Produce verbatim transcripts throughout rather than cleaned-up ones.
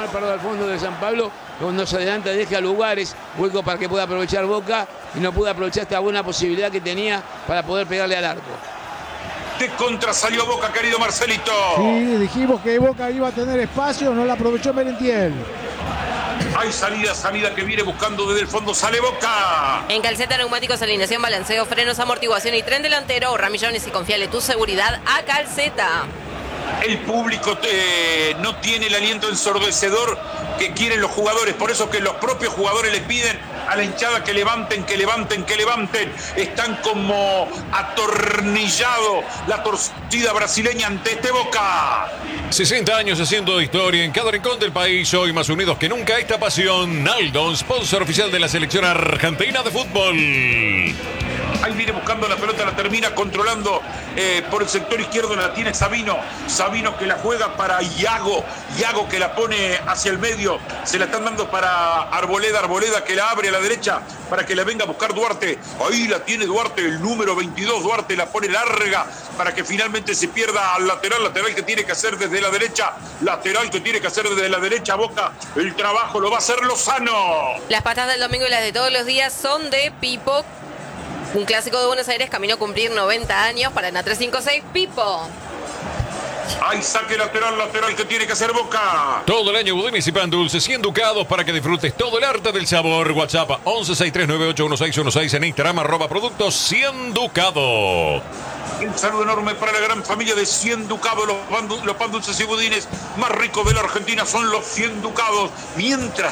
mal parado al fondo de San Pablo. Cuando se adelanta deja lugares, hueco para que pueda aprovechar Boca y no pudo aprovechar esta buena posibilidad que tenía para poder pegarle al arco. De contra salió Boca, querido Marcelito. Sí, dijimos que Boca iba a tener espacio, no la aprovechó Merentiel. Hay salida, salida que viene buscando desde el fondo, sale Boca. En Calceta, neumáticos, alineación, balanceo, frenos, amortiguación y tren delantero. Ahorra millones y confiale tu seguridad a Calceta. El público eh, no tiene el aliento ensordecedor que quieren los jugadores, por eso que los propios jugadores les piden a la hinchada que levanten, que levanten, que levanten. Están como atornillado la torcida brasileña ante este Boca. sesenta años haciendo historia en cada rincón del país, hoy más unidos que nunca esta pasión. Naldo, sponsor oficial de la selección argentina de fútbol. Ahí viene buscando la pelota, la termina controlando eh, por el sector izquierdo, la tiene Sabino. Sabino que la juega para Iago. Iago que la pone hacia el medio. Se la están dando para Arboleda. Arboleda que la abre a la derecha para que la venga a buscar Duarte. Ahí la tiene Duarte, el número veintidós. Duarte la pone larga para que finalmente se pierda al lateral. Lateral que tiene que hacer desde la derecha. Lateral que tiene que hacer desde la derecha. Boca, el trabajo lo va a hacer Lozano. Las patas del domingo y las de todos los días son de Pipo. Un clásico de Buenos Aires, camino a cumplir noventa años para N A tres cinco seis, Pipo. Hay saque lateral, lateral que tiene que hacer Boca. Todo el año budines y pan dulce, cien ducados para que disfrutes todo el arte del sabor. WhatsApp once sesenta y tres noventa y ocho dieciséis dieciséis, en Instagram arroba productos cien ducados. Un saludo enorme para la gran familia de cien ducados. Los pan, los pan dulces y budines más ricos de la Argentina son los cien ducados. Mientras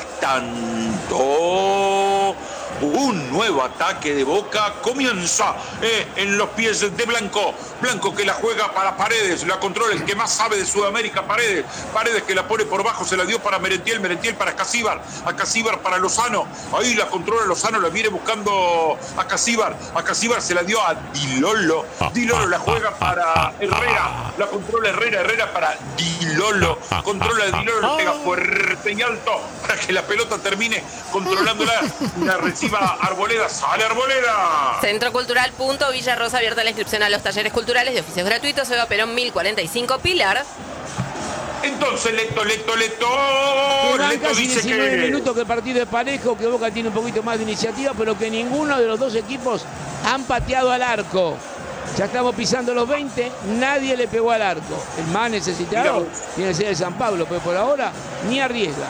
tanto, un nuevo ataque de Boca comienza eh, en los pies de Blanco. Blanco que la juega para Paredes, la controla el que más sabe de Sudamérica, Paredes. Paredes que la pone por bajo, se la dio para Merentiel, Merentiel para Casíbar, a Casíbar para Lozano. Ahí la controla Lozano, la viene buscando a Casíbar. A Casíbar se la dio a Dilolo. Dilolo la juega para Herrera, la controla Herrera, Herrera para Dilolo. Controla a Dilolo, le pega fuerte y alto para que la pelota termine controlándola. La reciba Arboleda, sale Arboleda. Centro Cultural Punto Villa Rosa, abierta la inscripción a los talleres culturales de oficios gratuitos. Eva Perón mil cuarenta y cinco, Pilar. Entonces Leto, Leto, Leto. Quedan Leto casi dice diecinueve que minutos que el partido es parejo, que Boca tiene un poquito más de iniciativa, pero que ninguno de los dos equipos han pateado al arco. Ya estamos pisando los veinte, nadie le pegó al arco. El más necesitado tiene que ser el San Pablo, pero por ahora ni arriesga.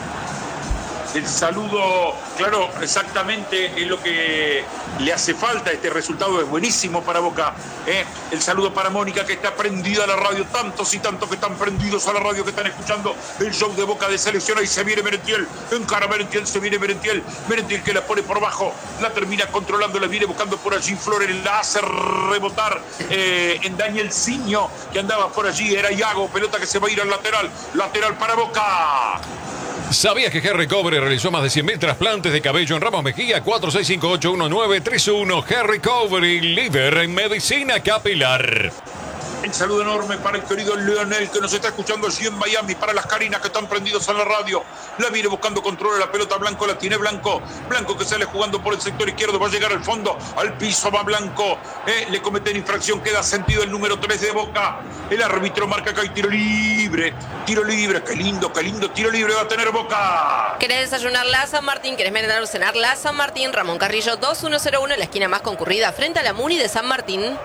el saludo, claro, exactamente es lo que le hace falta. Este resultado es buenísimo para Boca. ¿eh? El saludo para Mónica, que está prendida a la radio, tantos y tantos que están prendidos a la radio, que están escuchando el show de Boca de selección. Ahí se viene Merentiel, encara Merentiel, se viene Merentiel, Merentiel que la pone por bajo, la termina controlando, la viene buscando por allí Flores, la hace rebotar eh, en Daniel Ciño, que andaba por allí, era Iago, pelota que se va a ir al lateral, lateral para Boca. ¿Sabías que Harry Cobre realizó más de cien mil trasplantes de cabello en Ramos Mejía? cuatro seis cinco ocho uno nueve tres uno. Harry Cobre, líder en medicina capilar. El saludo enorme para el querido Leonel, que nos está escuchando allí en Miami, para las Carinas que están prendidos a la radio. La viene buscando control de la pelota, Blanco la tiene Blanco. Blanco que sale jugando por el sector izquierdo, va a llegar al fondo, al piso va Blanco. Eh, le cometen infracción, queda sentido el número tres de Boca. El árbitro marca acá y tiro libre. Tiro libre, qué lindo, qué lindo tiro libre va a tener Boca. ¿Querés desayunar la San Martín? ¿Querés merendar o cenar la San Martín? Ramón Carrillo dos mil uno, la esquina más concurrida frente a la Muni de San Martín.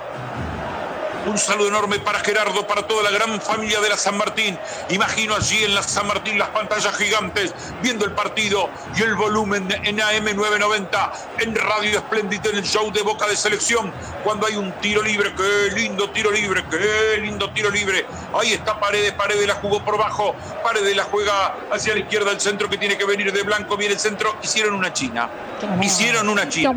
Un saludo enorme para Gerardo, para toda la gran familia de la San Martín. Imagino allí en la San Martín las pantallas gigantes, viendo el partido y el volumen en A M novecientos noventa, en Radio Espléndida, en el show de Boca de Selección, cuando hay un tiro libre. ¡Qué lindo tiro libre! ¡Qué lindo tiro libre! Ahí está Paredes, Paredes la jugó por bajo, Paredes la juega hacia la izquierda, el centro que tiene que venir de Blanco, viene el centro, hicieron una china. Hicieron una china.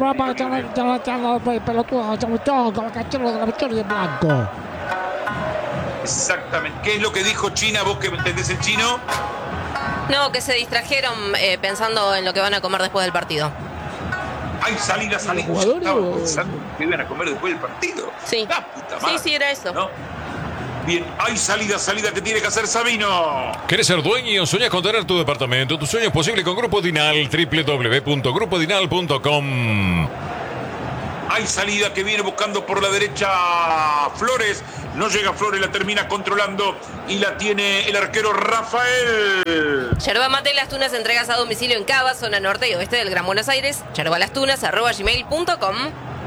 Exactamente. ¿Qué es lo que dijo China? ¿Vos que entendés el chino? No, que se distrajeron eh, pensando en lo que van a comer después del partido. Ay, salida, salida. Yo estaba pensando que iban a comer después del partido. Sí. La puta madre, sí, sí, era eso. ¿no? Bien, hay salida, salida que tiene que hacer Sabino. ¿Querés ser dueño? ¿Soñás con tener tu departamento? Tu sueño es posible con Grupo Dinal, doble u doble u doble u punto grupo dinal punto com. Hay salida que viene buscando por la derecha Flores. No llega Flores, la termina controlando y la tiene el arquero Rafael. Yerba Mate Las Tunas, entregas a domicilio en Cava, zona norte y oeste del Gran Buenos Aires. yerbalastunas arroba gmail punto com.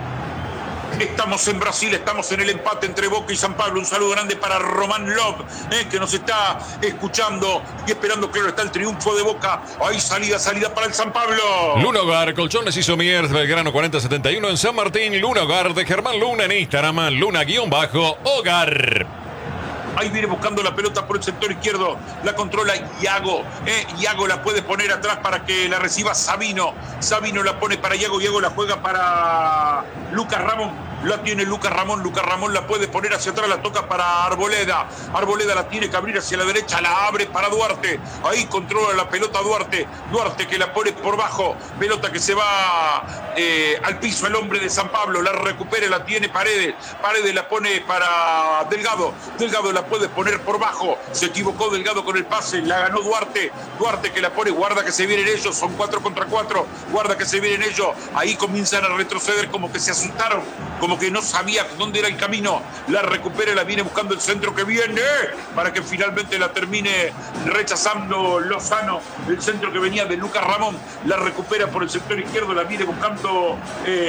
Estamos en Brasil, estamos en el empate entre Boca y San Pablo. Un saludo grande para Román Love, eh, que nos está escuchando y esperando, claro, está el triunfo de Boca. Ahí salida, salida para el San Pablo. Luna Hogar, Colchones y Somiers, Belgrano cuarenta setenta y uno en San Martín. Luna Hogar de Germán Luna en Instagram, Luna-Hogar. Ahí viene buscando la pelota por el sector izquierdo. La controla Iago. Eh, Iago la puede poner atrás para que la reciba Sabino. Sabino la pone para Iago. Iago la juega para Lucas Ramón. La tiene Lucas Ramón. Lucas Ramón la puede poner hacia atrás. La toca para Arboleda. Arboleda la tiene que abrir hacia la derecha. La abre para Duarte. Ahí controla la pelota Duarte. Duarte que la pone por bajo. Pelota que se va eh, al piso. El hombre de San Pablo. La recupera. La tiene Paredes. Paredes la pone para Delgado. Delgado la puede poner por bajo. Se equivocó Delgado con el pase. La ganó Duarte. Duarte que la pone. Guarda que se vienen ellos. Son cuatro contra cuatro. Guarda que se vienen ellos. Ahí comienzan a retroceder como que se asustaron. Como que no sabía dónde era el camino. La recupera. La viene buscando el centro que viene. Para que finalmente la termine rechazando Lozano. El centro que venía de Lucas Ramón. La recupera por el sector izquierdo. La viene buscando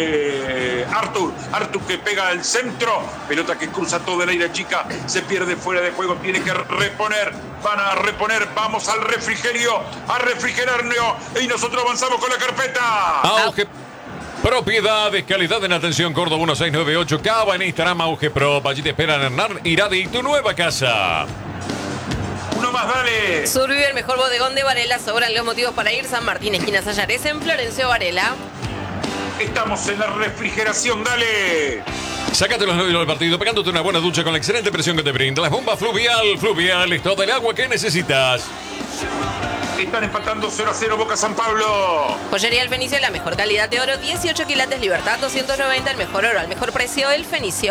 eh, Artur. Artur que pega al centro. Pelota que cruza todo el aire chica. Se pierde fuera de juego, tiene que reponer, van a reponer, vamos al refrigerio, a refrigerarnos y nosotros avanzamos con la carpeta. Auge Propiedades, calidad en atención, Córdoba uno seis nueve ocho, Cava en Instagram, Auge Pro, allí te esperan Hernán Iradi, tu nueva casa. Uno más, dale. Survive, el mejor bodegón de Varela, sobran los motivos para ir. San Martín, esquina Sayares, en Florencio Varela. Estamos en la refrigeración, dale. Sácate los nervios del partido pegándote una buena ducha con la excelente presión que te brinda. Las bombas Fluvial. Fluvial es todo el agua que necesitas. Están empatando cero a cero Boca San Pablo. Joyería El Fenicio, la mejor calidad de oro, dieciocho quilates, Libertad doscientos noventa, el mejor oro al mejor precio, El Fenicio.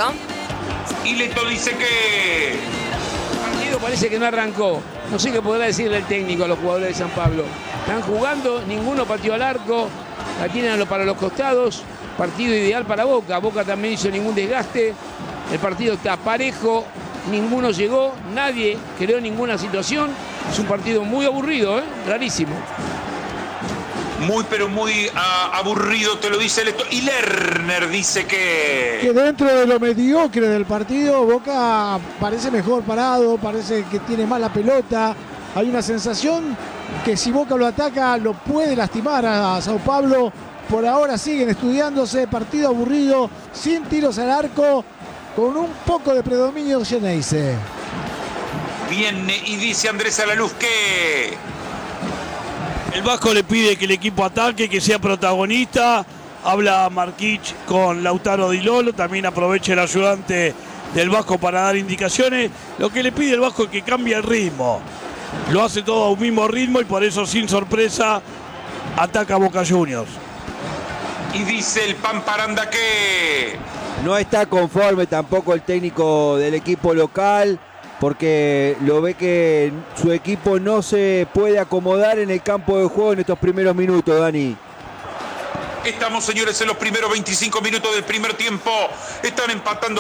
Y Leto dice que... El partido parece que no arrancó. No sé qué podrá decirle el técnico a los jugadores de San Pablo. Están jugando, ninguno pateó al arco, la tienen para los costados. Partido ideal para Boca. Boca también hizo ningún desgaste. El partido está parejo. Ninguno llegó. Nadie creó ninguna situación. Es un partido muy aburrido, ¿eh? Rarísimo. Muy, pero muy uh, aburrido, te lo dice el... Y Lerner dice que... Que dentro de lo mediocre del partido, Boca parece mejor parado, parece que tiene más la pelota. Hay una sensación que si Boca lo ataca, lo puede lastimar a Sao Paulo. Por ahora siguen estudiándose, partido aburrido, sin tiros al arco, con un poco de predominio Geneise. Viene y dice Andrés Alaluz que... El Vasco le pide que el equipo ataque, que sea protagonista. Habla Marquich con Lautaro Di Lolo, también aprovecha el ayudante del Vasco para dar indicaciones. Lo que le pide el Vasco es que cambie el ritmo. Lo hace todo a un mismo ritmo y por eso sin sorpresa ataca a Boca Juniors. Y dice el Pamparanda que... No está conforme tampoco el técnico del equipo local, porque lo ve que su equipo no se puede acomodar en el campo de juego en estos primeros minutos, Dani. Estamos, señores, en los primeros veinticinco minutos del primer tiempo. Están empatando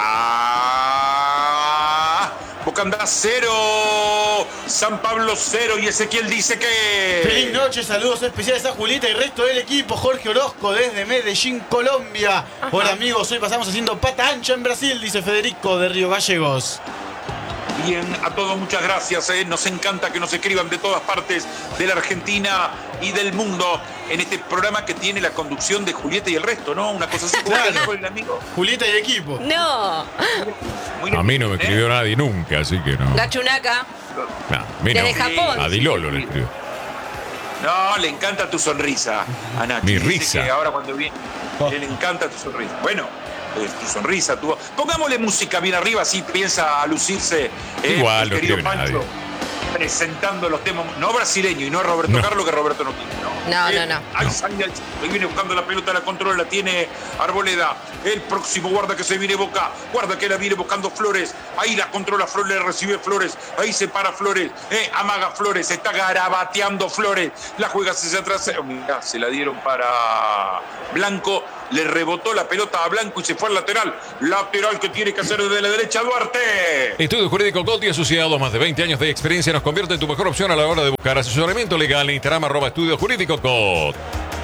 Boca. Boca anda cero. San Pablo cero. Y Ezequiel dice que... Feliz noche, saludos especiales a Julieta y el resto del equipo. Jorge Orozco desde Medellín, Colombia. Ajá. Hola amigos, hoy pasamos haciendo pata ancha en Brasil, dice Federico de Río Gallegos. Bien, a todos muchas gracias. ¿eh? Nos encanta que nos escriban de todas partes de la Argentina y del mundo en este programa que tiene la conducción de Julieta y el resto, ¿no? Una cosa así. Claro. El amigo. Julieta y equipo. No. Muy A mí no me ¿eh? escribió nadie nunca, así que no. Gachunaca. No, a mí no. Desde Japón. A Di Lolo le escribió. No, le encanta tu sonrisa, a Nachi. Mi Dice risa. que ahora cuando viene, le encanta tu sonrisa. Bueno, eh, tu sonrisa, tu... Pongámosle música bien arriba, así piensa a lucirse eh, Igual, el no querido escribe Pancho, nadie. presentando los temas, no brasileño y no Roberto No. Carlos, que Roberto no quiere. No, No, Eh, no, no. Ahí sale, ahí viene buscando la pelota, la controla, la tiene Arboleda. El próximo guarda que se viene Boca, guarda que la viene buscando Flores. Ahí la controla Flores, recibe Flores. Ahí se para Flores, eh, amaga Flores, está garabateando Flores. La juega hacia atrás, oh, mirá, se la dieron para Blanco. le rebotó la pelota a Blanco y se fue al lateral. Lateral que tiene que hacer desde la derecha Duarte. Estudio Jurídico Gotti Asociado, más de veinte años de experiencia nos convierte en tu mejor opción a la hora de buscar asesoramiento legal en Instagram, arroba Estudio Jurídico Gotti.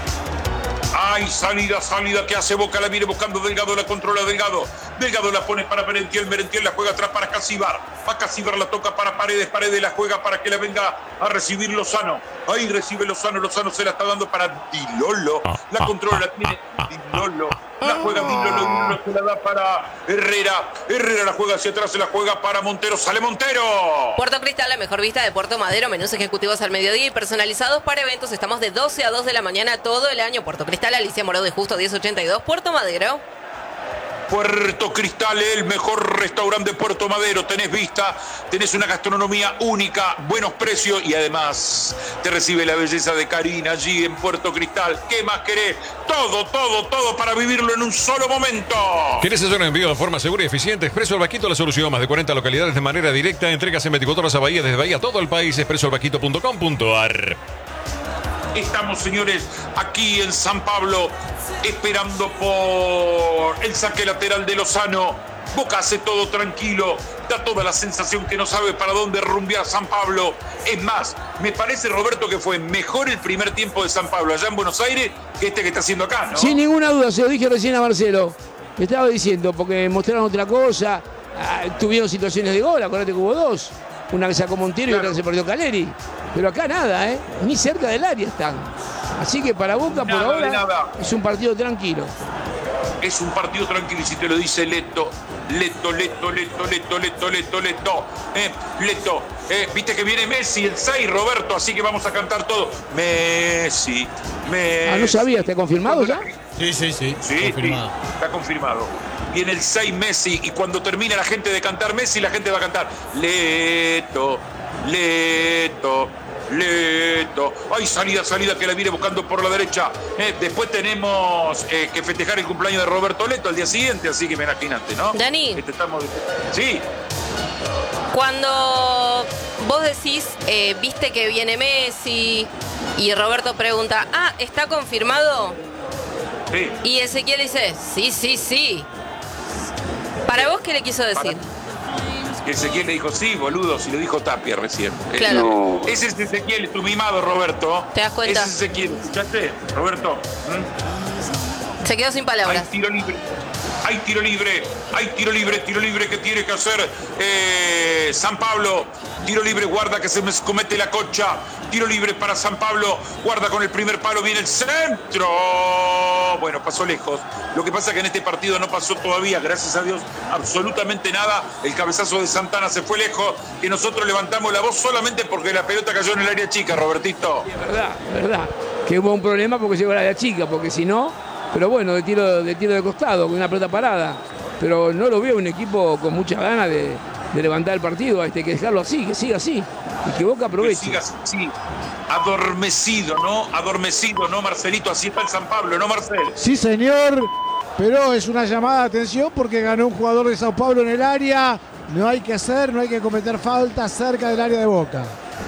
Hay salida, salida que hace Boca, la viene buscando Delgado, la controla Delgado. Delgado la pone para Merentiel, Merentiel la juega atrás para Casibar. Va Casibar, la toca para Paredes, Paredes la juega para que la venga a recibir Lozano. Ahí recibe Lozano, Lozano se la está dando para Dilolo. La controla, la tiene Dilolo. La juega Dilolo, Dilolo se la da para Herrera. Herrera la juega hacia atrás, se la juega para Montero. ¡Sale Montero! Puerto Cristal, la mejor vista de Puerto Madero. Menús ejecutivos al mediodía y personalizados para eventos. Estamos de doce a dos de la mañana todo el año. Puerto Cristal, Alicia Morado de Justo diez ochenta y dos. Puerto Madero. Puerto Cristal, el mejor restaurante de Puerto Madero. Tenés vista, tenés una gastronomía única, buenos precios y además te recibe la belleza de Karina allí en Puerto Cristal. ¿Qué más querés? Todo, todo, todo para vivirlo en un solo momento. ¿Querés hacer un envío de forma segura y eficiente? Expreso El Vaquito, la solución. Más de cuarenta localidades de manera directa. Entregas en veinticuatro horas a Bahía, desde Bahía a todo el país. expreso el vaquito punto com punto ar. Estamos, señores, aquí en San Pablo, esperando por el saque lateral de Lozano. Boca hace todo tranquilo, da toda la sensación que no sabe para dónde rumbear San Pablo. Es más, me parece, Roberto, que fue mejor el primer tiempo de San Pablo allá en Buenos Aires que este que está haciendo acá, ¿no? Sin ninguna duda, se lo dije recién a Marcelo. Me estaba diciendo, porque mostraron otra cosa, ah, tuvieron situaciones de gol, acuérdate que hubo dos. Una que sacó Montero y Claro. otra se perdió Caleri. Pero acá nada, ¿eh? Ni cerca del área están. Así que para Boca, por Nada de ahora, nada. es un partido tranquilo. Es un partido tranquilo y si te lo dice Leto, Leto, Leto, Leto, Leto, Leto, Leto, Leto, eh, Leto, eh, viste que viene Messi, el seis, Roberto, así que vamos a cantar todo. Messi, Messi. Ah, no sabía, ¿está confirmado ya? Sí, sí, sí. Sí, confirmado. sí, está confirmado. Viene el seis Messi y cuando termine la gente de cantar Messi, la gente va a cantar Leto, Leto, Leto. Hay salida, salida que la viene buscando por la derecha. Eh, después tenemos eh, que festejar el cumpleaños de Roberto Leto al día siguiente, así que imagínate, ¿no? Dani. Este estamos... Sí, Cuando vos decís, eh, viste que viene Messi y Roberto pregunta, ah, ¿está confirmado? sí. Y Ezequiel dice, sí, sí, sí. ¿Para vos qué le quiso decir? Ezequiel le dijo, sí, boludo, si lo dijo Tapia recién. Eh, Claro. no. Ese es Ezequiel, tu mimado, Roberto. ¿Te das cuenta? Ese es Ezequiel. ¿Escuchaste, Roberto? ¿Mm? Se quedó sin Hay palabras. tiro libre. Hay tiro libre. Hay tiro libre. Tiro libre que tiene que hacer eh, San Pablo. Tiro libre, guarda que se me comete la cocha. Tiro libre para San Pablo. Guarda con el primer palo. Viene el centro. Bueno, pasó lejos. Lo que pasa es que en este partido no pasó todavía, gracias a Dios, absolutamente nada. El cabezazo de Santana se fue lejos. Que nosotros levantamos la voz solamente porque la pelota cayó en el área chica, Robertito. Es verdad, es verdad. Que hubo un problema porque llegó la chica, porque si no... Pero bueno, de tiro, de tiro de costado, con una pelota parada. Pero no lo veo un equipo con muchas ganas de, de levantar el partido. Hay que dejarlo así, que siga así. Y que Boca Que aproveche. sigas así, adormecido, ¿no? Adormecido, ¿no, Marcelito? Así está el San Pablo, ¿no, Marcel? Sí, señor, pero es una llamada de atención porque ganó un jugador de Sao Paulo en el área. No hay que hacer, no hay que cometer faltas cerca del área de Boca.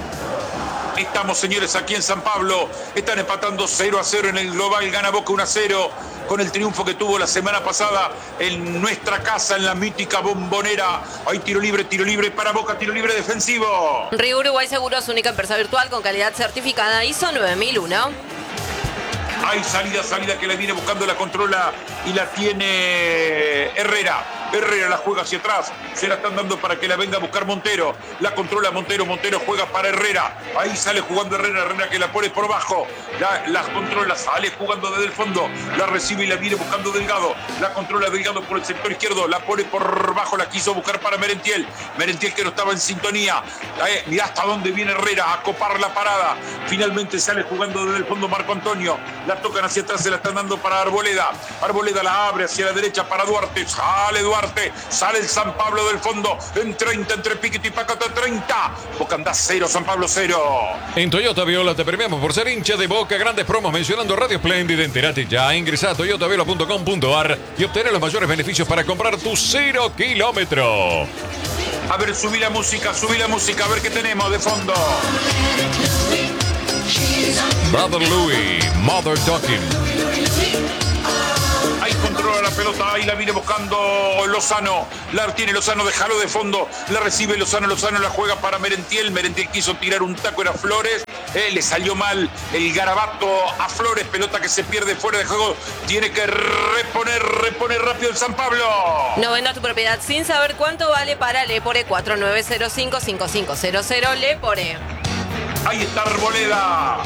Estamos, señores, aquí en San Pablo. Están empatando cero a cero en el global. Gana Boca uno a cero con el triunfo que tuvo la semana pasada en nuestra casa, en la mítica Bombonera. Hay tiro libre, tiro libre para Boca, tiro libre defensivo. Río Uruguay Seguros, única empresa virtual con calidad certificada I S O nueve mil uno. Hay salida, salida que la viene buscando, la controla y la tiene Herrera. Herrera la juega hacia atrás, se la están dando para que la venga a buscar Montero. La controla Montero, Montero juega para Herrera. Ahí sale jugando Herrera, Herrera que la pone por bajo. La, la controla, sale jugando desde el fondo. La recibe y la viene buscando Delgado. La controla Delgado por el sector izquierdo. La pone por bajo, la quiso buscar para Merentiel. Merentiel que no estaba en sintonía. Eh, mirá hasta dónde viene Herrera a copar la parada. Finalmente sale jugando desde el fondo Marco Antonio. La tocan hacia atrás, se la están dando para Arboleda. Arboleda la abre hacia la derecha para Duarte. Sale Duarte. Sale el San Pablo del fondo. En treinta, entre Piquete y Pacata, treinta. Boca anda cero, San Pablo cero. En Toyota Viola te premiamos por ser hincha de Boca. Grandes promos mencionando Radio Splendid. Entérate ya. Ingresa a toyota viola punto com punto ar y obtener los mayores beneficios para comprar tu cero kilómetro. A ver, subí la música, subí la música. A ver qué tenemos de fondo. Brother Louie, Mother Talking. pelota, ahí la viene buscando Lozano. La tiene Lozano, déjalo de fondo. La recibe Lozano, Lozano la juega para Merentiel. Merentiel quiso tirar un taco, era Flores. Eh, le salió mal el garabato a Flores. Pelota que se pierde fuera de juego. Tiene que reponer, reponer rápido el San Pablo. No vendas tu propiedad sin saber cuánto vale para Lepore. Cuatro nueve cero cinco cinco cinco cero cero Lepore. Ahí está Arboleda.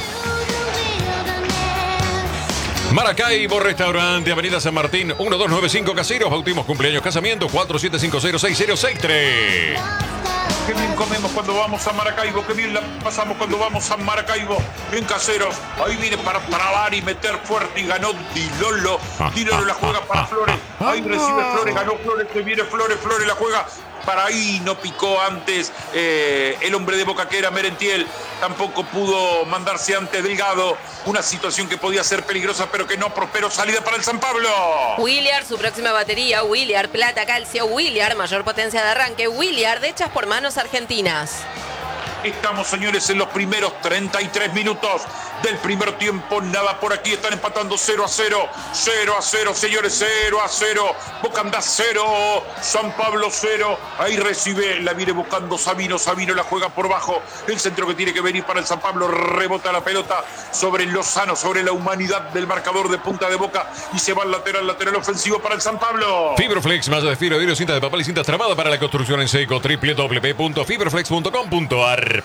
Maracaibo Restaurante, Avenida San Martín, uno dos nueve cinco Caseros, bautismos, cumpleaños, casamiento, cuatro siete cinco cero seis cero seis tres. Qué bien comemos cuando vamos a Maracaibo, qué bien la pasamos cuando vamos a Maracaibo, en Caseros. Ahí viene para trabar y meter fuerte y ganó Dilolo. Dilolo la juega para Flores. Ahí recibe Flores, ganó Flores, que viene Flores, Flores la juega. Para ahí no picó antes eh, el hombre de Boca que era Merentiel. Tampoco pudo mandarse antes Delgado. Una situación que podía ser peligrosa, pero que no prosperó. Salida para el San Pablo. Williard, su próxima batería. Williard, plata, calcio. Williard, mayor potencia de arranque. Williard, hechas por manos argentinas. Estamos, señores, en los primeros treinta y tres minutos del primer tiempo. Nada por aquí. Están empatando cero a cero. cero a cero, señores. cero a cero. Boca anda cero. San Pablo cero. Ahí recibe. La viene buscando Sabino. Sabino la juega por bajo. El centro que tiene que venir para el San Pablo. Rebota la pelota sobre Lozano, sobre la humanidad del marcador de punta de Boca. Y se va al lateral, lateral ofensivo para el San Pablo. Fibroflex, malla de fibra, vidrio, cinta de papel y cintas tramadas para la construcción en seco. doble u doble u doble u punto fibroflex punto com punto a r.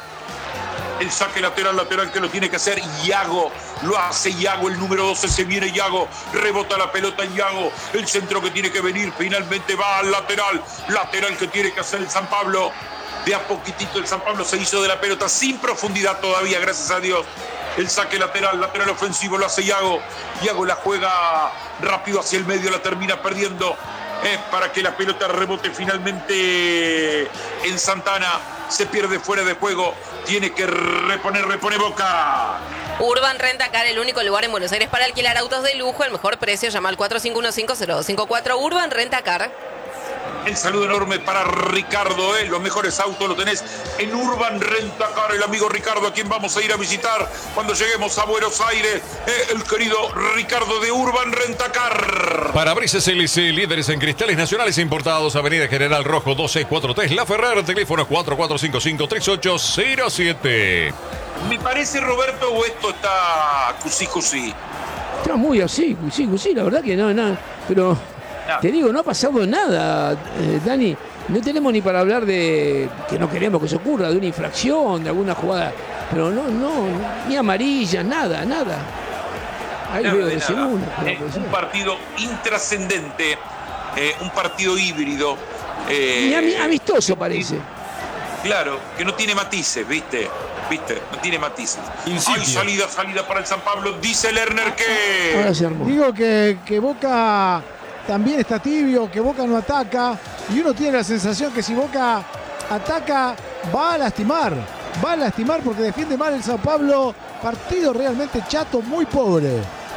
El saque lateral, lateral que lo tiene que hacer Iago. Lo hace Iago, el número doce, se viene Iago. Rebota la pelota en Iago. El centro que tiene que venir finalmente va al lateral. Lateral que tiene que hacer el San Pablo. De a poquitito el San Pablo se hizo de la pelota sin profundidad todavía, gracias a Dios. El saque lateral, lateral ofensivo lo hace Iago. Iago la juega rápido hacia el medio, la termina perdiendo. Es para que la pelota rebote finalmente en Santana. Se pierde fuera de juego. Tiene que reponer, repone Boca. Urban Rentacar, el único lugar en Buenos Aires para alquilar autos de lujo. El mejor precio, llama al cuatro cinco uno cinco cero dos cinco cuatro. Urban Rentacar. El saludo enorme para Ricardo, ¿eh? Los mejores autos lo tenés en Urban Rentacar, el amigo Ricardo, a quien vamos a ir a visitar cuando lleguemos a Buenos Aires, ¿eh? El querido Ricardo de Urban Rentacar. Parabrisas L C, líderes en cristales nacionales importados, Avenida General Rojo dos seis cuatro tres, La Ferrer, teléfono cuatro cuatro cinco cinco tres ocho cero siete. Me parece, Roberto, o esto está cusí, cusí. Está muy así, cusí, cusí, la verdad que no, no, pero... No. Te digo, no ha pasado nada, eh, Dani. No tenemos ni para hablar de que no queremos que se ocurra, de una infracción, de alguna jugada. Pero no, no, ni amarilla, nada, nada. Ahí nada veo de de nada. segunda. Eh, un partido intrascendente, eh, un partido híbrido. Eh, ni amistoso parece. Claro, que no tiene matices, ¿viste? ¿Viste? No tiene matices. Hay salida, salida para el San Pablo. Dice Lerner que... Ahora se armó. Digo que, que Boca... también está tibio, que Boca no ataca, y uno tiene la sensación que si Boca ataca va a lastimar, va a lastimar porque defiende mal el Sao Pablo. Partido realmente chato, muy pobre.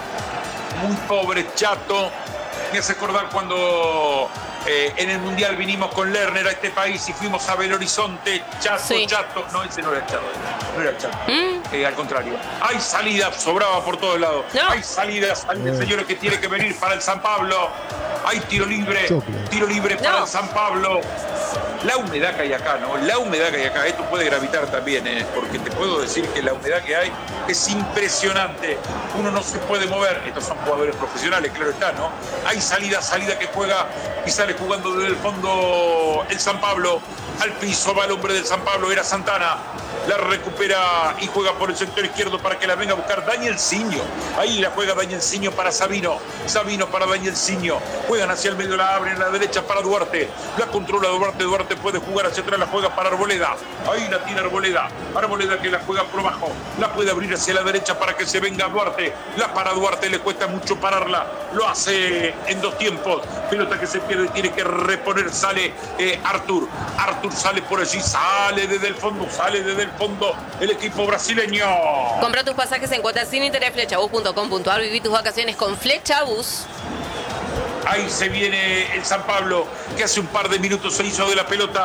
Muy pobre, chato. Me hace acordar cuando eh, en el Mundial vinimos con Lerner a este país y fuimos a Belo Horizonte. Chato, sí. chato. No, ese no era chato. No era chato. ¿Mm? Eh, al contrario. Hay salida, sobraba por todos lados. No. Hay salida, salida, eh. señores, que tiene que venir para el San Pablo. Hay tiro libre. Chocolate. Tiro libre para no. el San Pablo. La humedad que hay acá, ¿no? La humedad que hay acá. Esto puede gravitar también, ¿eh? Porque te puedo decir que la humedad que hay es impresionante. Uno no se puede mover. Estos son jugadores profesionales, claro está, ¿no? Hay salida, salida que juega y sale jugando desde el fondo el San Pablo. Al piso va el hombre del San Pablo, era Santana. La recupera y juega por el sector izquierdo para que la venga a buscar Danielsinho. Ahí la juega Danielsinho para Sabino. Sabino para Danielsinho. Juegan hacia el medio, la abren a la derecha para Duarte. La controla Duarte. Duarte puede jugar hacia atrás, la juega para Arboleda. Ahí la tira Arboleda. Arboleda que la juega por abajo. La puede abrir hacia la derecha para que se venga Duarte. La para Duarte, le cuesta mucho pararla. Lo hace en dos tiempos. Pelota que se pierde, tiene que reponer. Sale eh, Artur. Artur sale por allí, sale desde el fondo, sale desde el fondo el equipo brasileño. Compra tus pasajes en cuotas sin interés, flechabus punto com punto a r. Viví tus vacaciones con Flechabus. Ahí se viene el San Pablo, que hace un par de minutos se hizo de la pelota.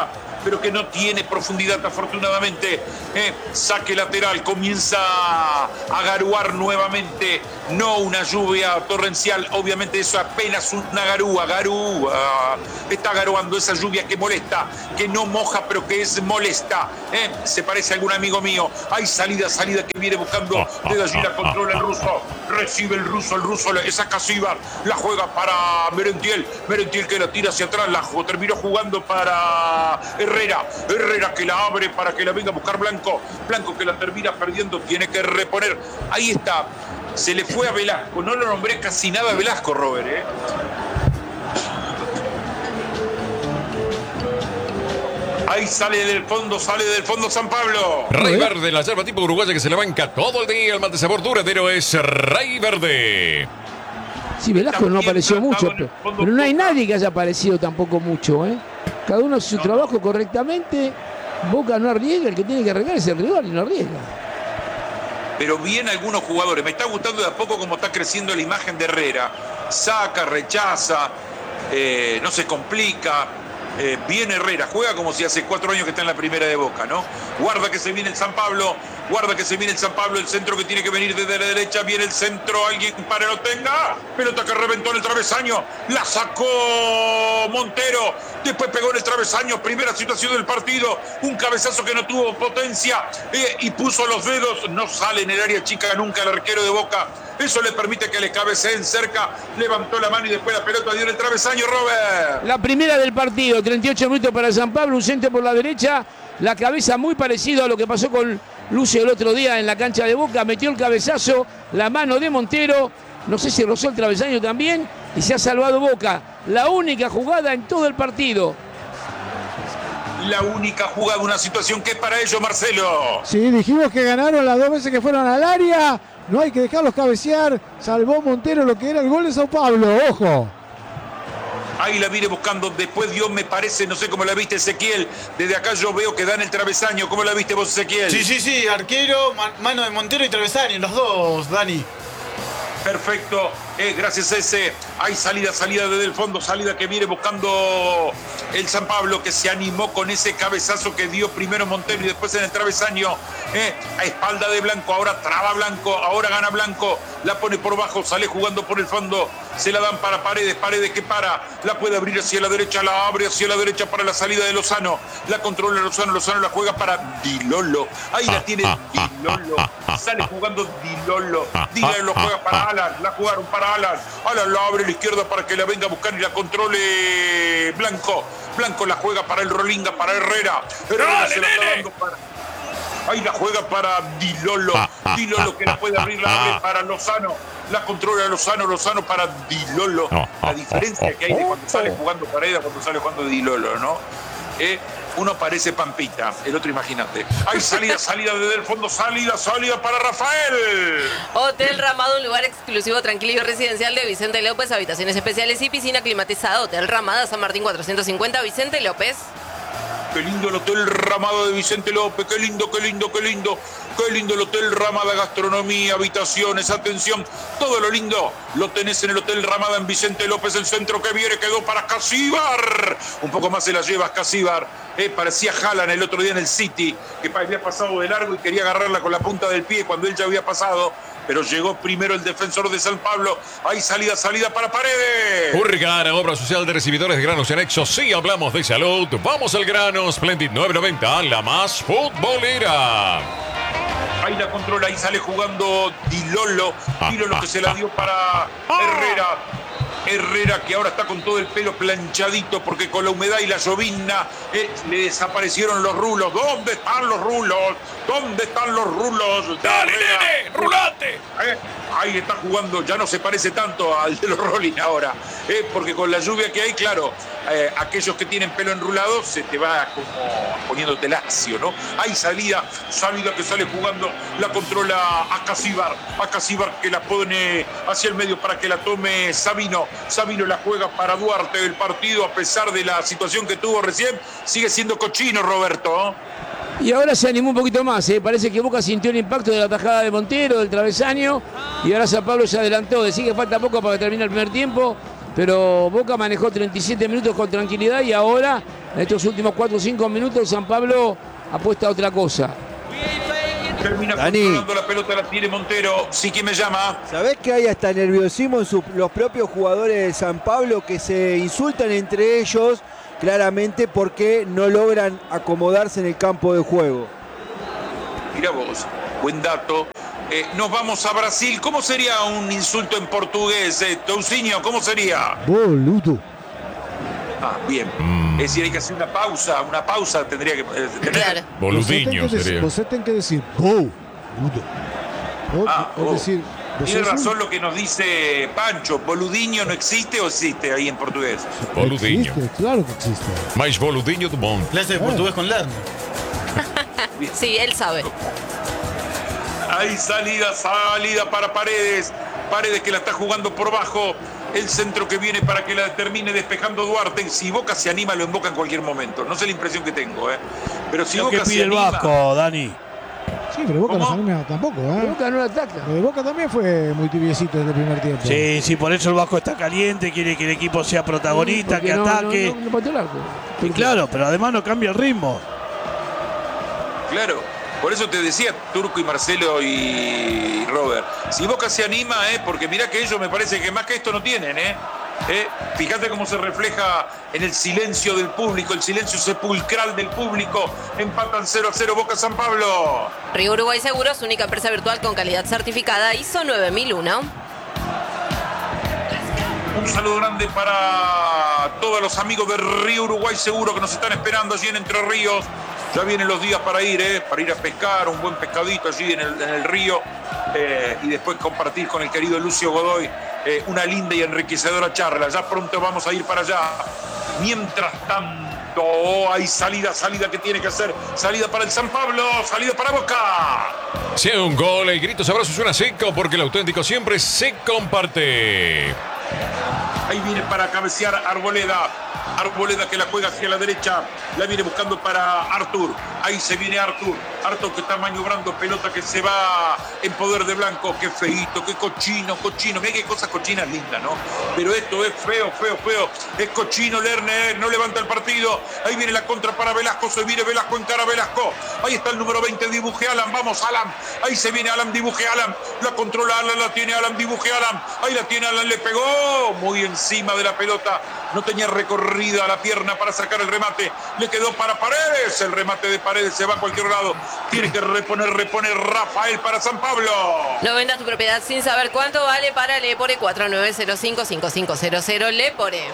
pero que no tiene profundidad afortunadamente. Eh, saque lateral, comienza a garuar nuevamente, no una lluvia torrencial, obviamente eso apenas una garúa, garúa, está garuando esa lluvia que molesta, que no moja pero que es molesta. Eh, se parece a algún amigo mío. Hay salida, salida que viene buscando desde allí, la controla el ruso, recibe el ruso, el ruso es a Casíbar, la juega para Merentiel, Merentiel que la tira hacia atrás, la terminó jugando para Herrera, Herrera que la abre para que la venga a buscar Blanco, Blanco que la termina perdiendo, tiene que reponer, ahí está, se le fue a Velasco, no lo nombré casi nada a Velasco, Robert, ¿eh? Ahí sale del fondo, sale del fondo San Pablo. Rey Verde, la yerba tipo uruguaya que se le banca todo el día. El mate sabor duradero es Rey Verde. Sí, Velasco no apareció mucho, pero, pero no hay nadie que haya aparecido tampoco mucho, ¿eh? Cada uno hace su no. trabajo correctamente. Boca no arriesga, el que tiene que arriesgar es el rival y no arriesga. Pero bien algunos jugadores. Me está gustando de a poco cómo está creciendo la imagen de Herrera. Saca, rechaza, eh, no se complica. Eh, bien Herrera, juega como si hace cuatro años que está en la primera de Boca, ¿no? Guarda que se viene el San Pablo, guarda que se viene el San Pablo, el centro que tiene que venir desde la derecha, viene el centro, alguien para lo tenga, pelota que reventó en el travesaño, la sacó Montero, después pegó en el travesaño, primera situación del partido, un cabezazo que no tuvo potencia eh, y puso los dedos, no sale en el área chica nunca el arquero de Boca. Eso le permite que le cabeceen cerca, levantó la mano y después la pelota dio en el travesaño, Robert. La primera del partido, treinta y ocho minutos para San Pablo, un centro por la derecha, la cabeza muy parecido a lo que pasó con Lucio el otro día en la cancha de Boca, metió el cabezazo, la mano de Montero, no sé si rozó el travesaño también, y se ha salvado Boca. La única jugada en todo el partido. La única jugada, una situación que es para ellos, Marcelo. Sí, dijimos que ganaron las dos veces que fueron al área. No hay que dejarlos cabecear. Salvó Montero lo que era el gol de Sao Paulo. Ojo. Ahí la viene buscando. Después Dios me parece, no sé cómo la viste, Ezequiel. Desde acá yo veo que da en el travesaño. ¿Cómo la viste vos, Ezequiel? Sí, sí, sí. Arquero, man, mano de Montero y travesaño. Los dos, Dani. Perfecto, eh, gracias a ese. Hay salida, salida desde el fondo, salida que viene buscando el San Pablo, que se animó con ese cabezazo que dio primero Montero y después en el travesaño, eh, a espalda de Blanco, ahora traba Blanco, ahora gana Blanco, la pone por bajo, sale jugando por el fondo, se la dan para Paredes, Paredes que para, la puede abrir hacia la derecha, la abre hacia la derecha para la salida de Lozano, la controla Lozano, Lozano la juega para Dilolo, ahí la tiene Dilolo, sale jugando Dilolo, Dilolo juega para Alan, la jugaron para Alan, Alan la abre a la izquierda para que la venga a buscar y la controle Blanco, Blanco la juega para el Rolinga, para Herrera, Herrera dale, se la está dando para... Ahí la juega para Dilolo, Dilolo que la puede abrir, la abre para Lozano, la controla Lozano, Lozano para Dilolo. La diferencia que hay de cuando sale jugando Paredes a cuando sale jugando Dilolo, ¿no? Eh, uno parece Pampita, el otro imagínate. Hay salida, salida desde el fondo, salida, salida para Rafael. Hotel Ramada, un lugar exclusivo, tranquilo y residencial de Vicente López, habitaciones especiales y piscina climatizada. Hotel Ramada, San Martín cuatrocientos cincuenta, Vicente López. Qué lindo el Hotel Ramada de Vicente López, qué lindo, qué lindo, qué lindo. Qué lindo el Hotel Ramada, gastronomía, habitaciones, atención, todo lo lindo lo tenés en el Hotel Ramada en Vicente López, el centro que viene quedó para Casíbar. Un poco más se la llevas, Casíbar. Eh, parecía Haaland el otro día en el City, que había pasado de largo y quería agarrarla con la punta del pie cuando él ya había pasado. Pero llegó primero el defensor de San Pablo. Hay salida, salida para Paredes. Urgara, obra social de recibidores de granos y anexos. Sí, hablamos de salud. Vamos al grano. Splendid nueve noventa, la más futbolera. Ahí la controla, ahí sale jugando Dilolo. Dilolo que se la dio para Herrera. Herrera que ahora está con todo el pelo planchadito porque con la humedad y la llovizna eh, le desaparecieron los rulos. ¿Dónde están los rulos? ¿Dónde están los rulos? ¡Dale, nene! ¡Rulate! Eh, ahí está jugando, ya no se parece tanto al de los Rolling ahora. Eh, porque con la lluvia que hay, claro, eh, aquellos que tienen pelo enrulado se te va como poniéndote lacio, ¿no? Hay salida, salida que sale jugando, la controla a Casíbar. A Casíbar que la pone hacia el medio para que la tome Sabino. Sabino la juega para Duarte del partido, a pesar de la situación que tuvo recién, sigue siendo cochino, Roberto. Y ahora se animó un poquito más, ¿eh? Parece que Boca sintió el impacto de la tajada de Montero, del travesaño, y ahora San Pablo se adelantó. Decía que falta poco para que termine el primer tiempo, pero Boca manejó treinta y siete minutos con tranquilidad y ahora En estos últimos cuatro o cinco minutos San Pablo apuesta a otra cosa. Termina Dani. controlando la pelota, la tiene Montero. Sí, ¿quién me llama? ¿Sabés que hay hasta nerviosismo en su- los propios jugadores de San Pablo que se insultan entre ellos claramente porque no logran acomodarse en el campo de juego? Mira vos, buen dato. Eh, nos vamos a Brasil. ¿Cómo sería un insulto en portugués, eh, Toucinho? ¿Cómo sería? Boludo. Ah, bien. Es decir, hay que hacer una pausa. Una pausa tendría que eh, tener. Claro. Boludiño sería. Vos tenés que decir, boludo. O- Ah, es oh. decir, vos Tiene sos un- razón lo que nos dice Pancho. ¿Boludiño no existe o existe ahí en portugués? Boludiño. Existe, claro que existe. Mais boludiño do mundo. Clase de portugués con Lerner. Sí, él sabe. Hay salida, salida para Paredes. Paredes que la está jugando por bajo. El centro que viene para que la termine despejando Duarte. Si Boca se anima, lo invoca en cualquier momento. No sé la impresión que tengo, ¿eh? Pero si Lo que Boca se pide el anima. Vasco, Dani. Sí, pero Boca ¿Cómo? no se anima tampoco, ¿eh? Boca no ataca. Lo de Boca también fue muy tibiecito desde el primer tiempo. Sí, sí, por eso el Vasco está caliente, quiere que el equipo sea protagonista, Porque que no, ataque. No, no, no pateó el arco. Y claro, pero además no cambia el ritmo. Claro. Por eso te decía Turco y Marcelo y Robert. Si Boca se anima, ¿eh? Porque mirá que ellos me parece que más que esto no tienen, ¿eh? ¿Eh? Fíjate cómo se refleja en el silencio del público, el silencio sepulcral del público. Empatan cero a cero Boca San Pablo. Río Uruguay Seguros, única empresa virtual con calidad certificada I S O nueve mil uno. Un saludo grande para todos los amigos de Río Uruguay Seguro que nos están esperando allí en Entre Ríos. Ya vienen los días para ir, ¿eh? Para ir a pescar, un buen pescadito allí en el, en el río eh, y después compartir con el querido Lucio Godoy eh, una linda y enriquecedora charla. Ya pronto vamos a ir para allá. Mientras tanto, hay salida, salida que tiene que hacer. Salida para el San Pablo, salida para Boca. Si hay un gol, el grito sabroso suena seco porque el auténtico siempre se comparte. Ahí viene para cabecear Arboleda. Arboleda que la juega hacia la derecha. La viene buscando para Artur. Ahí se viene Artur. Artur que está maniobrando pelota que se va en poder de Blanco. Qué feíto, qué cochino, cochino. Mira qué cosas cochinas lindas, ¿no? Pero esto es feo, feo, feo. Es cochino Lerner. No levanta el partido. Ahí viene la contra para Velasco. Se viene Velasco en cara a Velasco. Ahí está el número veinte. Dibuje Alan. Vamos, Alan. Ahí se viene Alan. Dibuje Alan. La controla Alan. La tiene Alan. Dibuje Alan. Ahí la tiene Alan. Le pegó muy encima de la pelota. No tenía recorrida la pierna para sacar el remate. Le quedó para Paredes. El remate de Paredes se va a cualquier lado. Tiene que reponer, reponer Rafael para San Pablo. No vendas tu propiedad sin saber cuánto vale para Lepore cuatro nueve cero cinco cinco cinco cero cero Lepore.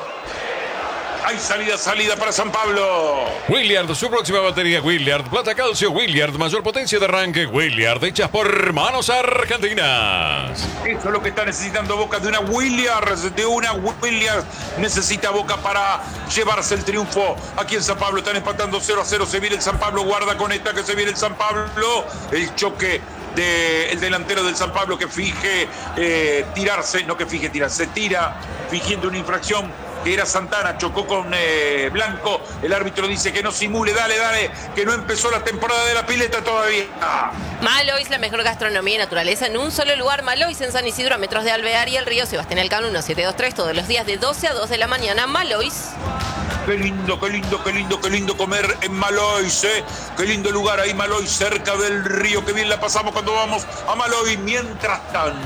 Hay salida, salida para San Pablo. Williard, su próxima batería Williard, plata calcio Williard, mayor potencia de arranque Williard, hechas por manos argentinas. Eso es lo que está necesitando Boca, de una Williams, de una Williams. Necesita Boca para llevarse el triunfo. Aquí en San Pablo están empatando cero a cero. Se viene el San Pablo, guarda con esta que se viene el San Pablo. El choque del delantero del San Pablo que fije eh, tirarse, no que fije tirarse, tira fingiendo una infracción. Que era Santana, chocó con eh, Blanco. El árbitro dice que no simule, dale, dale, que no empezó la temporada de la pileta todavía. Malois, la mejor gastronomía y naturaleza en un solo lugar. Malois en San Isidro, a metros de Alvear y el río Sebastián Elcano, uno siete dos tres, todos los días de doce a dos de la mañana. Malois. Qué lindo, qué lindo, qué lindo, qué lindo comer en Malois, ¿eh? Qué lindo lugar ahí, Malois, cerca del río. Qué bien la pasamos cuando vamos a Malois. Mientras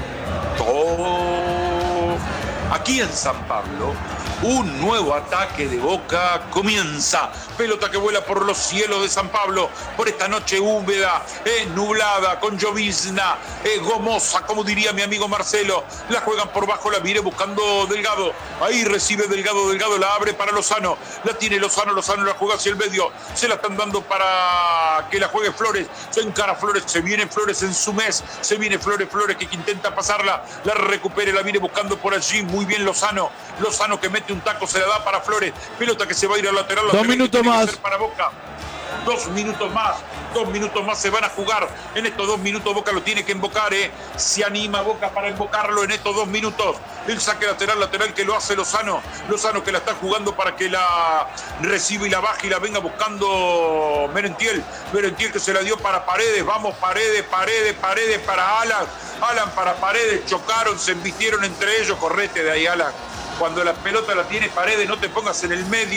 tanto, aquí en San Pablo, un nuevo ataque de Boca comienza. Pelota que vuela por los cielos de San Pablo, por esta noche húmeda, eh, nublada, con llovizna, eh, gomosa, como diría mi amigo Marcelo. La juegan por bajo, la viene buscando Delgado. Ahí recibe Delgado, Delgado la abre para Lozano. La tiene Lozano, Lozano la juega hacia el medio. Se la están dando para que la juegue Flores. Se encara Flores, se viene Flores en su mes. Se viene Flores, Flores que intenta pasarla. La recupere, la viene buscando por allí. Muy bien Lozano. Lozano que mete un taco, se la da para Flores. Pelota que se va a ir al lateral. Dos minutos más. Para Boca. Dos minutos más. Dos minutos más se van a jugar. En estos dos minutos Boca lo tiene que invocar, ¿eh? Se anima Boca para invocarlo en estos dos minutos. El saque lateral, lateral que lo hace Lozano. Lozano que la está jugando para que la reciba y la baje y la venga buscando Merentiel. Merentiel que se la dio para Paredes. Vamos, Paredes, Paredes, Paredes para Alan. Alan para Paredes. Chocaron, se embistieron entre ellos. Correte de ahí, Alan. Cuando la pelota la tiene Paredes, no te pongas en el medio.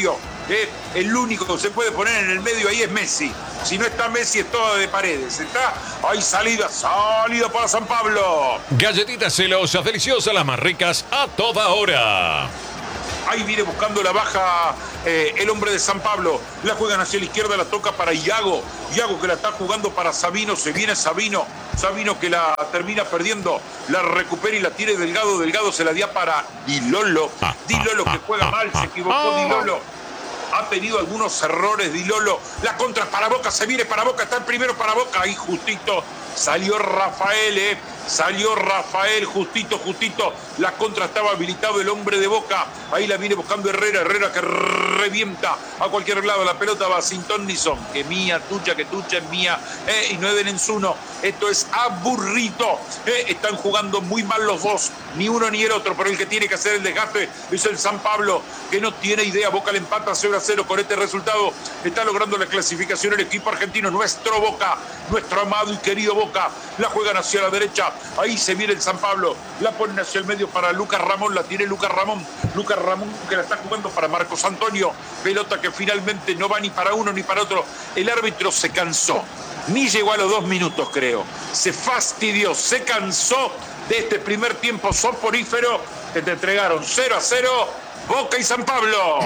Eh, el único que se puede poner en el medio ahí es Messi. Si no está Messi, es todo de Paredes. Está ahí salida, salida para San Pablo. Galletitas celosas, deliciosas, las más ricas a toda hora. Ahí viene buscando la baja eh, el hombre de San Pablo. La juegan hacia la izquierda, la toca para Iago. Iago que la está jugando para Sabino. Se viene Sabino. Sabino que la termina perdiendo. La recupera y la tiene Delgado. Delgado se la dio para Dilolo. Dilolo que juega mal. Se equivocó Dilolo. Ha tenido algunos errores Dilolo. La contra para Boca. Se viene para Boca. Está el primero para Boca. Ahí justito. Salió Rafael, eh. Salió Rafael, justito, justito. La contra estaba habilitado el hombre de Boca. Ahí la viene buscando Herrera. Herrera que revienta a cualquier lado. La pelota va sin ton ni son. Que mía, tuya, que tuya es mía. Eh, y no es de Nenzuno. Esto es aburrido. Eh, están jugando muy mal los dos. Ni uno ni el otro. Pero el que tiene que hacer el desgaste es el San Pablo. Que no tiene idea. Boca le empata cero a cero. Con este resultado está logrando la clasificación el equipo argentino. Nuestro Boca. Nuestro amado y querido Boca. La juegan hacia la derecha. Ahí se viene el San Pablo. La ponen hacia el medio para Lucas Ramón. La tiene Lucas Ramón. Lucas Ramón que la está jugando para Marcos Antonio. Pelota que finalmente no va ni para uno ni para otro. El árbitro se cansó. Ni llegó a los dos minutos, creo. Se fastidió, se cansó de este primer tiempo soporífero que te entregaron cero a cero Boca y San Pablo.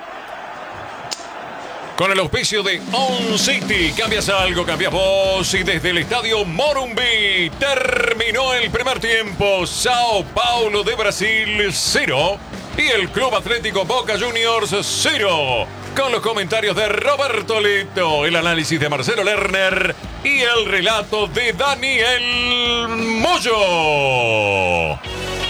Con el auspicio de On City, cambias algo, cambias vos. Y desde el estadio Morumbi terminó el primer tiempo. Sao Paulo de Brasil cero y el Club Atlético Boca Juniors cero. Con los comentarios de Roberto Leto, el análisis de Marcelo Lerner y el relato de Daniel Moyo.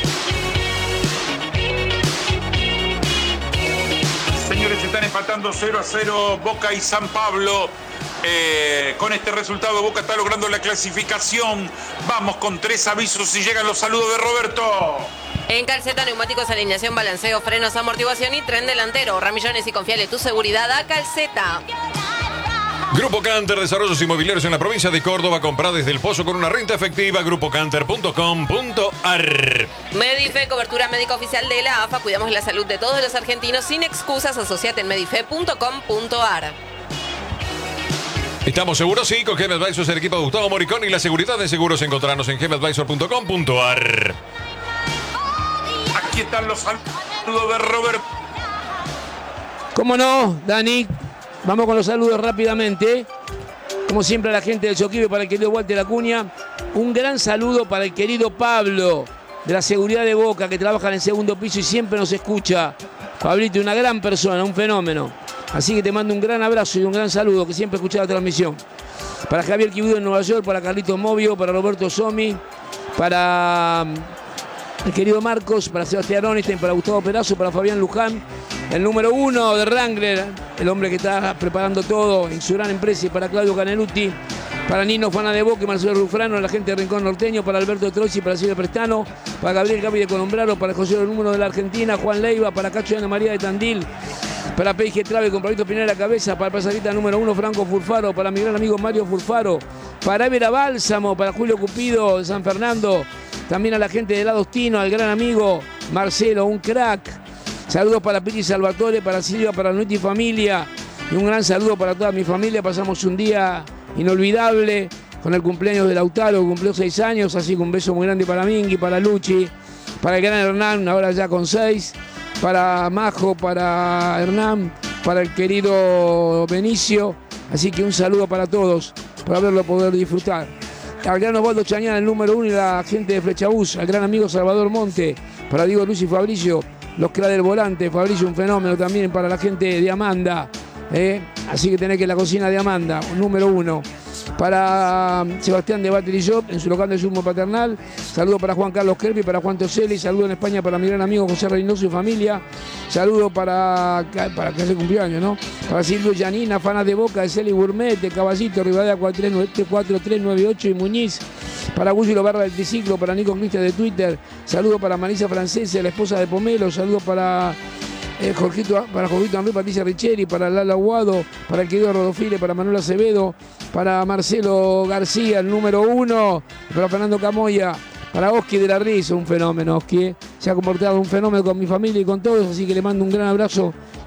Señores, están empatando cero a cero Boca y San Pablo. Eh, con este resultado Boca está logrando la clasificación. Vamos con tres avisos y llegan los saludos de Roberto. En Calceta, neumáticos, alineación, balanceo, frenos, amortiguación y tren delantero. Ahorra millones y confiale tu seguridad a Calceta. Grupo Canter, desarrollos inmobiliarios en la provincia de Córdoba. Compra desde el Pozo con una renta efectiva. grupo canter punto com punto ar. Medife, cobertura médica oficial de la A F A. Cuidamos la salud de todos los argentinos sin excusas. Asociate en medife punto com punto ar. Estamos seguros, sí, con G M Advisors, el equipo de Gustavo Moricón y la seguridad de seguros. Encontrarnos en g m advisor punto com punto ar. Aquí están los saludos de Roberto. ¿Cómo no, Dani? Vamos con los saludos rápidamente. Como siempre a la gente del Choquive, para el querido Walter Acuña. Un gran saludo para el querido Pablo, de la seguridad de Boca, que trabaja en el segundo piso y siempre nos escucha. Pablito, una gran persona, un fenómeno. Así que te mando un gran abrazo y un gran saludo, que siempre escucha la transmisión. Para Javier Quibudo en Nueva York, para Carlitos Movio, para Roberto Somi, para el querido Marcos, para Sebastián Onestein, para Gustavo Perazo, para Fabián Luján, el número uno de Wrangler, el hombre que está preparando todo en su gran empresa, y para Claudio Caneluti, para Nino Fana de Boca y Marcelo Rufrano, la gente de Rincón Norteño, para Alberto Trozzi, para Silvio Prestano, para Gabriel Gavi de Colombraro, para José el número de la Argentina, Juan Leiva, para Cacho y Ana María de Tandil, para P I G Trave con Pablito Pineda Cabeza, para Pasarita número uno Franco Furfaro, para mi gran amigo Mario Furfaro, para Évera Bálsamo, para Julio Cupido de San Fernando, también a la gente de Ladostino, al gran amigo Marcelo, un crack. Saludos para Piri Salvatore, para Silvia, para Nuiti Familia y un gran saludo para toda mi familia. Pasamos un día inolvidable con el cumpleaños de Lautaro, que cumplió seis años, así que un beso muy grande para Mingui, para Luchi, para el gran Hernán, ahora ya con seis, para Majo, para Hernán, para el querido Benicio, así que un saludo para todos, por haberlo podido disfrutar. Al gran Osvaldo Chañán, el número uno, y la gente de Flechabús, al gran amigo Salvador Monte, para Diego Luis y Fabricio, los cra del volante, Fabricio un fenómeno también, para la gente de Amanda, ¿eh? Así que tenés que la cocina de Amanda, número uno. Para Sebastián de Battery Shop, en su local de Sumo Paternal. Saludo para Juan Carlos Kerpi, para Juan Toselli. Saludo en España para mi gran amigo José Reynoso y familia. Saludo para, para que hace cumpleaños, ¿no? Para Silvio Yanina, fanas de Boca, de Celi Gourmet, de Caballito, Rivadavia cuatro tres nueve ocho y Muñiz. Para Gúgilo Barra del Triciclo, para Nico Cristian de Twitter. Saludo para Marisa Francese, la esposa de Pomelo. Saludo para... Eh, Jorgito, para Jorgito Henry, Patricia Richeri, para Lala Aguado, para el querido Rodofile, para Manuel Acevedo, para Marcelo García, el número uno, para Fernando Camoya, para Oski de la Risa, un fenómeno, Oski, ¿eh? Se ha comportado un fenómeno con mi familia y con todos, así que le mando un gran abrazo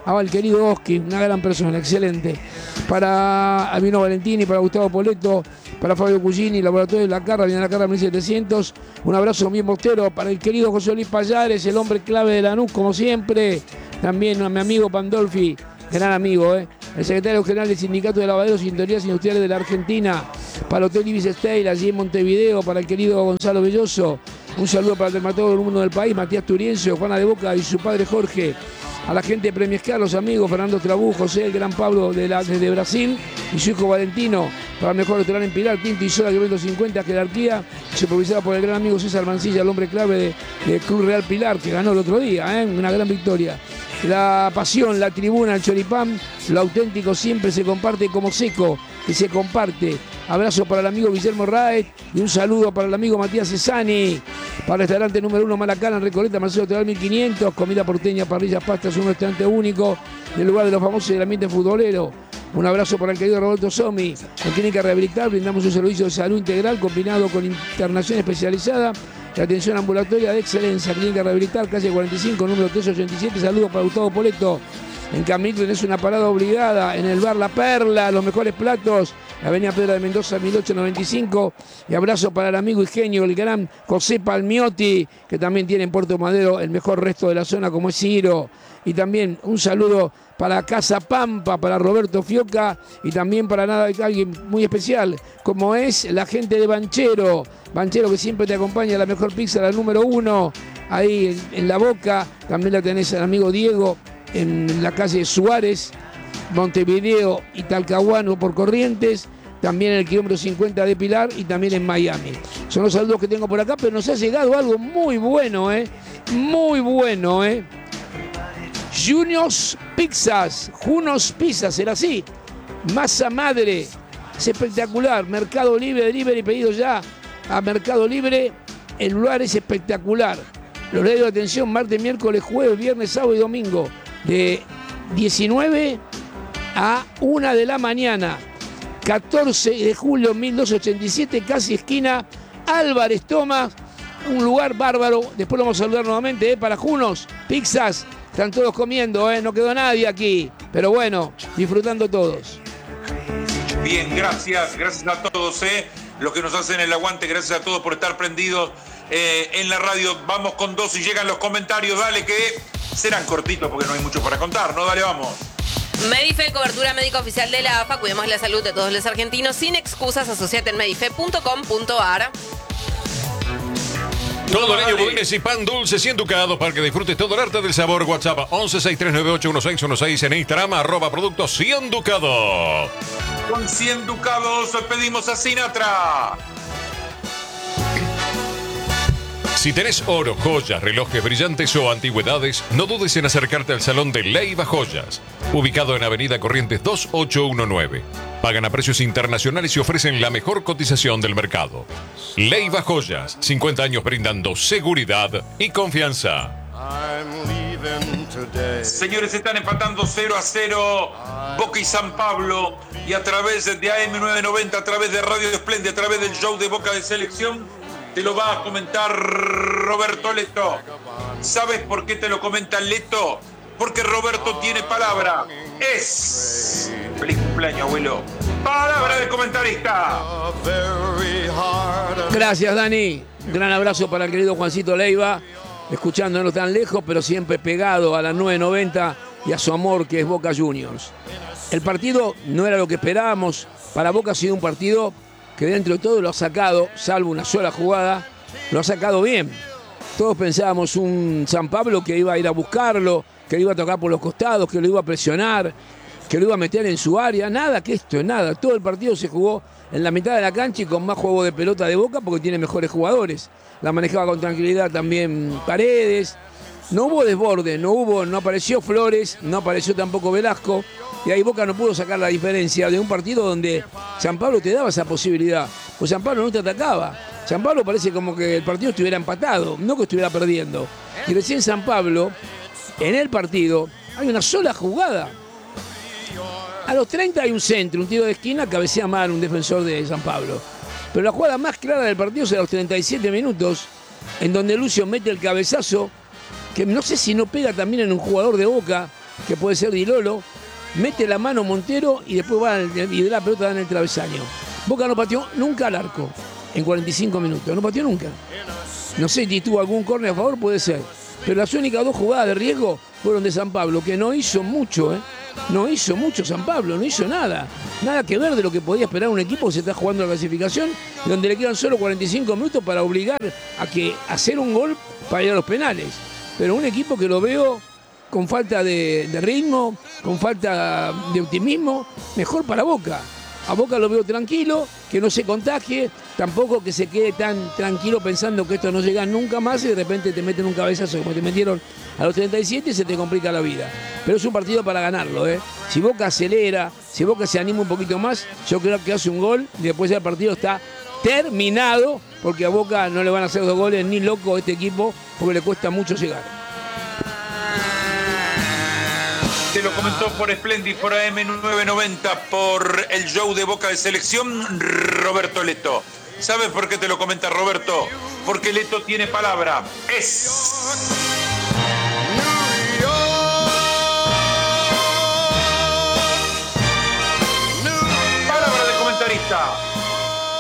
al querido Oski, una gran persona, excelente. Para Albino Valentini, para Gustavo Poletto, para Fabio Cugini, Laboratorio de la Carra, viene la Carra mil setecientos. Un abrazo bien bostero para el querido José Luis Payares, el hombre clave de Lanús, como siempre. También a mi amigo Pandolfi, gran amigo, ¿eh? El secretario general del Sindicato de Lavaderos y Tintorerías Industriales de la Argentina, para el Hotel Ibis Style, allí en Montevideo, para el querido Gonzalo Belloso. Un saludo para el dermatólogo del mundo del país, Matías Turiencio, Juana de Boca y su padre Jorge. A la gente de Premiescar, los amigos Fernando Trabú, José, el gran Pablo de la, desde Brasil y su hijo Valentino, para el mejor restaurante en Pilar, Tinto y Soda, kilómetro cincuenta, jerarquía, supervisada por el gran amigo César Mancilla, el hombre clave de, de Club Real Pilar, que ganó el otro día, ¿eh? Una gran victoria. La pasión, la tribuna, el choripán, lo auténtico siempre se comparte como seco, que se comparte. Abrazo para el amigo Guillermo Raed y un saludo para el amigo Matías Cesani. Para el restaurante número uno Malacana en Recoleta, Marcelo Teodoro mil quinientos, comida porteña, parrillas, pastas, un restaurante único en el lugar de los famosos del ambiente futbolero. Un abrazo para el querido Roberto Somi. En Clínica Rehabilitar brindamos un servicio de salud integral combinado con internación especializada y atención ambulatoria de excelencia. Clínica Rehabilitar, calle cuarenta y cinco, número trescientos ochenta y siete. Saludos para Gustavo Poletto. En Caminito tenés una parada obligada en el bar La Perla, los mejores platos, la avenida Pedro de Mendoza mil ochocientos noventa y cinco. Y abrazo para el amigo y genio, el gran José Palmiotti, que también tiene en Puerto Madero el mejor resto de la zona, como es Ciro. Y también un saludo para Casa Pampa, para Roberto Fioca, y también para nada alguien muy especial, como es la gente de Banchero. Banchero, que siempre te acompaña, la mejor pizza, la número uno, ahí en, en La Boca. También la tenés al amigo Diego, en la calle Suárez, Montevideo y Talcahuano por Corrientes, también en el kilómetro cincuenta de Pilar y también en Miami. Son los saludos que tengo por acá, pero nos ha llegado algo muy bueno, ¿eh? Muy bueno, ¿eh? Juniors Pizzas, Junos Pizzas, será así. Masa madre, es espectacular. Mercado Libre, delivery, pedido ya a Mercado Libre. El lugar es espectacular. Los horarios de atención, martes, miércoles, jueves, viernes, sábado y domingo, de diecinueve a una de la mañana. catorce de julio mil doscientos ochenta y siete, casi esquina Álvarez Tomás. Un lugar bárbaro. Después lo vamos a saludar nuevamente, ¿eh? Para Junos Pizzas. Están todos comiendo, ¿eh? No quedó nadie aquí. Pero bueno, disfrutando todos. Bien, gracias. Gracias a todos, ¿eh? Los que nos hacen el aguante. Gracias a todos por estar prendidos eh, en la radio. Vamos con dos y llegan los comentarios. Dale, que serán cortitos porque no hay mucho para contar, ¿no? Dale, vamos. Medife, cobertura médica oficial de la A F A. Cuidemos la salud de todos los argentinos sin excusas. Asociate en medife punto com punto ar. Todo el año budines y pan dulce cien ducados para que disfrutes todo el arte del sabor. WhatsApp once sesenta y tres noventa y ocho dieciséis dieciséis, en Instagram arroba productos cien ducados. Con cien ducados pedimos a Sinatra. Si tenés oro, joyas, relojes brillantes o antigüedades, no dudes en acercarte al Salón de Leiva Joyas, ubicado en Avenida Corrientes dos ocho uno nueve. Pagan a precios internacionales y ofrecen la mejor cotización del mercado. Leiva Joyas, cincuenta años brindando seguridad y confianza. Señores, están empatando cero a cero Boca y San Pablo, y a través de A M novecientos noventa, a través de Radio Esplende, a través del show de Boca de Selección, te lo va a comentar Roberto Leto. ¿Sabes por qué te lo comenta Leto? Porque Roberto tiene palabra. Es... ¡Feliz cumpleaños, abuelo! ¡Palabra de comentarista! Gracias, Dani. Un gran abrazo para el querido Juancito Leiva, escuchándonos tan lejos, pero siempre pegado a las nueve noventa y a su amor, que es Boca Juniors. El partido no era lo que esperábamos. Para Boca ha sido un partido que dentro de todo lo ha sacado, salvo una sola jugada, lo ha sacado bien. Todos pensábamos un San Pablo que iba a ir a buscarlo, que lo iba a tocar por los costados, que lo iba a presionar, que lo iba a meter en su área. Nada que esto, nada. Todo el partido se jugó en la mitad de la cancha y con más juego de pelota de Boca porque tiene mejores jugadores. La manejaba con tranquilidad también Paredes. No hubo desborde, no hubo, no apareció Flores, no apareció tampoco Velasco. Y ahí Boca no pudo sacar la diferencia de un partido donde San Pablo te daba esa posibilidad. Pues San Pablo no te atacaba. San Pablo parece como que el partido estuviera empatado, no que estuviera perdiendo. Y recién San Pablo, en el partido, hay una sola jugada. A los treinta hay un centro, un tiro de esquina, cabecea mal un defensor de San Pablo. Pero la jugada más clara del partido es a los treinta y siete minutos, en donde Lucio mete el cabezazo, que no sé si no pega también en un jugador de Boca, que puede ser Di Lolo, mete la mano Montero y después va y de la pelota da en el travesaño. Boca no pateó nunca al arco en cuarenta y cinco minutos, no pateó nunca. No sé si tuvo algún córner a favor, puede ser. Pero las únicas dos jugadas de riesgo fueron de San Pablo, que no hizo mucho, ¿eh? No hizo mucho San Pablo, no hizo nada. Nada que ver de lo que podía esperar un equipo que se está jugando la clasificación, donde le quedan solo cuarenta y cinco minutos para obligar a que hacer un gol para ir a los penales. Pero un equipo que lo veo con falta de, de ritmo, con falta de optimismo, mejor para Boca. A Boca lo veo tranquilo, que no se contagie, tampoco que se quede tan tranquilo pensando que esto no llega nunca más y de repente te meten un cabezazo como te metieron a los treinta y siete y se te complica la vida. Pero es un partido para ganarlo, ¿eh? Si Boca acelera, si Boca se anima un poquito más, yo creo que hace un gol y después el partido está terminado, porque a Boca no le van a hacer dos goles ni loco a este equipo, porque le cuesta mucho llegar. Te lo comentó por Splendid, por A M nueve noventa, por el show de Boca de Selección, Roberto Leto. ¿Sabes por qué te lo comenta Roberto? Porque Leto tiene palabra. Es...